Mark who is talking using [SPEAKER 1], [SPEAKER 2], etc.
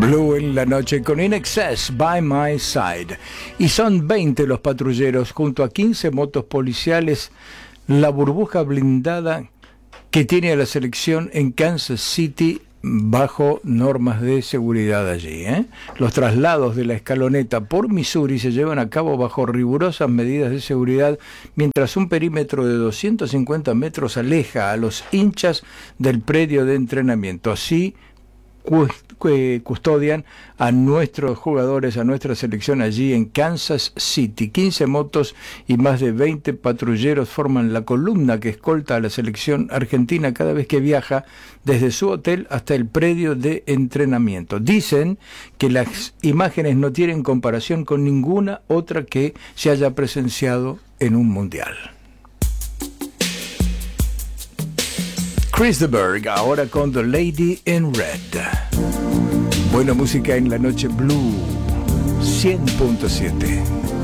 [SPEAKER 1] Blue en la noche con In Excess, By My Side. Y son 20 los patrulleros junto a 15 motos policiales, la burbuja blindada que tiene a la selección en Kansas City bajo normas de seguridad allí. Los traslados de la escaloneta por Missouri se llevan a cabo bajo rigurosas medidas de seguridad, mientras un perímetro de 250 metros aleja a los hinchas del predio de entrenamiento. Así custodian a nuestros jugadores, a nuestra selección allí en Kansas City. 15 motos y más de 20 patrulleros forman la columna que escolta a la selección argentina cada vez que viaja desde su hotel hasta el predio de entrenamiento. Dicen que las imágenes no tienen comparación con ninguna otra que se haya presenciado en un mundial. Chris de Burgh, ahora con The Lady in Red. Buena música en la noche Blue 100.7.